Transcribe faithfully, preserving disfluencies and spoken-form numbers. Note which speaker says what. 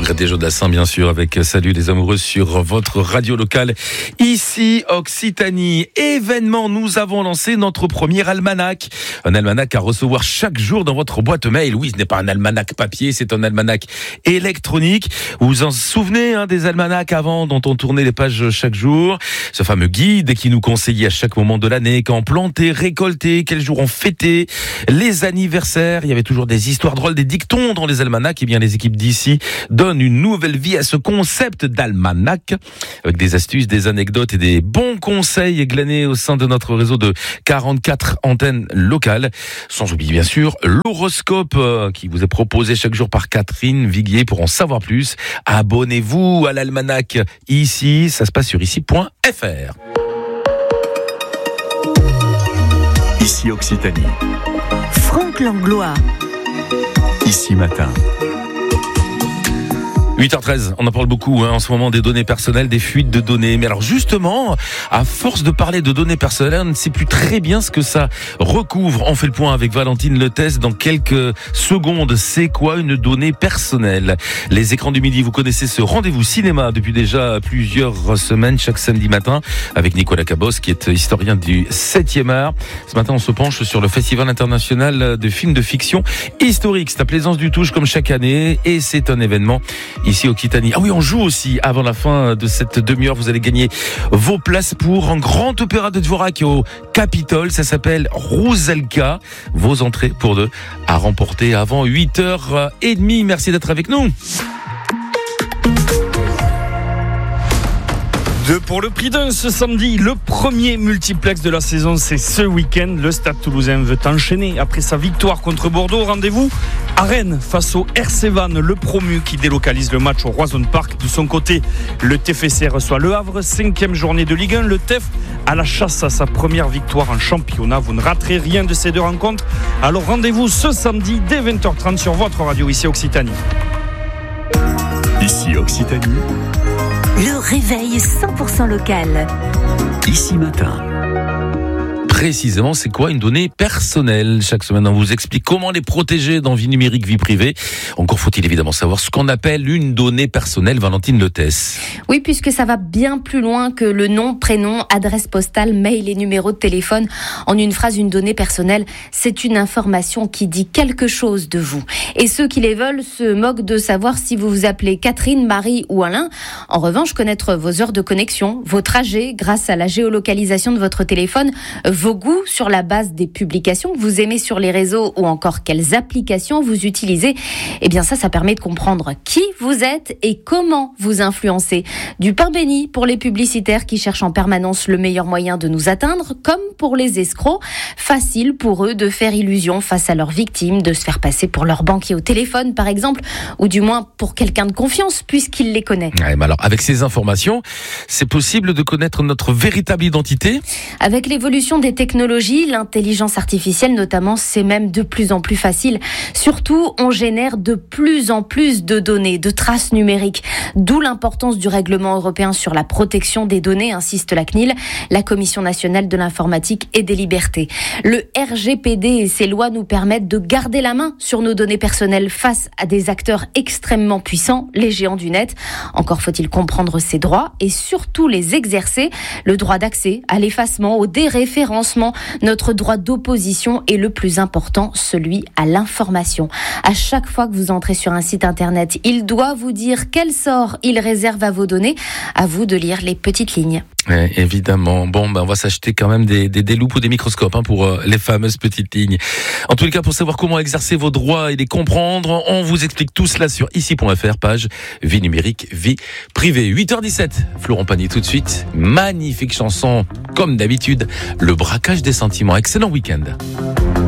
Speaker 1: Ingrid et Jodassin, bien sûr, avec Salut les amoureux sur votre radio locale. Ici, Occitanie. Événement, nous avons lancé notre premier almanach. Un almanach à recevoir chaque jour dans votre boîte mail. Oui, ce n'est pas un almanach papier, c'est un almanach électronique. Vous vous en souvenez hein, des almanachs avant, dont on tournait les pages chaque jour. Ce fameux guide qui nous conseillait à chaque moment de l'année quand planter, récolter, quel jour on fêtait, les anniversaires. Il y avait toujours des histoires drôles, des dictons dans les almanachs. Et bien, les équipes d'ici donnent une nouvelle vie à ce concept d'almanach avec des astuces, des anecdotes et des bons conseils glanés au sein de notre réseau de quarante-quatre antennes locales. Sans oublier, bien sûr, l'horoscope qui vous est proposé chaque jour par Catherine Viguier. Pour en savoir plus, abonnez-vous à l'almanach ici. Ça se passe sur ici point f r.
Speaker 2: Ici Occitanie.
Speaker 3: Franck Langlois.
Speaker 2: Ici Matin.
Speaker 1: huit heures treize, on en parle beaucoup hein, en ce moment des données personnelles, des fuites de données. Mais alors justement, à force de parler de données personnelles, on ne sait plus très bien ce que ça recouvre. On fait le point avec Valentine Letès dans quelques secondes. C'est quoi une donnée personnelle? Les écrans du midi, vous connaissez ce rendez-vous cinéma depuis déjà plusieurs semaines, chaque samedi matin, avec Nicolas Cabos, qui est historien du septième art. Ce matin, on se penche sur le Festival international de films de fiction historique. C'est à Plaisance du Touche comme chaque année et c'est un événement ici Occitanie. Ah oui, on joue aussi avant la fin de cette demi-heure. Vous allez gagner vos places pour un grand opéra de Dvorak au Capitole. Ça s'appelle Rusalka. Vos entrées pour deux à remporter avant huit heures trente. Merci d'être avec nous.
Speaker 4: Deux pour le prix d'un ce samedi. Le premier multiplex de la saison, c'est ce week-end. Le Stade Toulousain veut enchaîner après sa victoire contre Bordeaux. Rendez-vous à Rennes face au R C Vannes, le promu qui délocalise le match au Roison Park. De son côté, le T F C reçoit Le Havre, cinquième journée de Ligue un. Le T E F à la chasse à sa première victoire en championnat. Vous ne raterez rien de ces deux rencontres. Alors rendez-vous ce samedi dès vingt heures trente sur votre radio ici Occitanie.
Speaker 2: Ici Occitanie.
Speaker 3: Le réveil cent pour cent local.
Speaker 2: Ici Matin.
Speaker 1: Précisément, c'est quoi une donnée personnelle? Chaque semaine, on vous explique comment les protéger dans vie numérique, vie privée. Encore faut-il évidemment savoir ce qu'on appelle une donnée personnelle. Valentine Letès.
Speaker 5: Oui, puisque ça va bien plus loin que le nom, prénom, adresse postale, mail et numéro de téléphone. En une phrase, une donnée personnelle, c'est une information qui dit quelque chose de vous. Et ceux qui les veulent se moquent de savoir si vous vous appelez Catherine, Marie ou Alain. En revanche, connaître vos heures de connexion, vos trajets grâce à la géolocalisation de votre téléphone, vos goûts sur la base des publications que vous aimez sur les réseaux ou encore quelles applications vous utilisez, eh bien ça, ça permet de comprendre qui vous êtes et comment vous influencez. Du pain béni pour les publicitaires qui cherchent en permanence le meilleur moyen de nous atteindre, comme pour les escrocs. Facile pour eux de faire illusion face à leurs victimes, de se faire passer pour leur banquier au téléphone par exemple, ou du moins pour quelqu'un de confiance puisqu'il les connaît.
Speaker 1: Ouais, mais alors, avec ces informations, c'est possible de connaître notre véritable identité?
Speaker 5: Avec l'évolution des technologies, l'intelligence artificielle notamment, c'est même de plus en plus facile. Surtout, on génère de plus en plus de données, de traces numériques. D'où l'importance du règlement européen sur la protection des données, insiste la C N I L, la Commission nationale de l'informatique et des libertés. Le R G P D et ses lois nous permettent de garder la main sur nos données personnelles face à des acteurs extrêmement puissants, les géants du net. Encore faut-il comprendre ces droits et surtout les exercer. Le droit d'accès à l'effacement, au déréférencement, notre droit d'opposition et le plus important, celui à l'information. À chaque fois que vous entrez sur un site internet, il doit vous dire quel sort il réserve à vos données. À vous de lire les petites lignes.
Speaker 1: Ouais, évidemment. Bon, ben on va s'acheter quand même des, des, des loupes ou des microscopes hein, pour euh, les fameuses petites lignes. En tous les cas, pour savoir comment exercer vos droits et les comprendre, on vous explique tout cela sur ici point f r, page vie numérique, vie privée. huit heures dix-sept, Florent Pagny tout de suite. Magnifique chanson, comme d'habitude, le braquage des sentiments. Excellent week-end.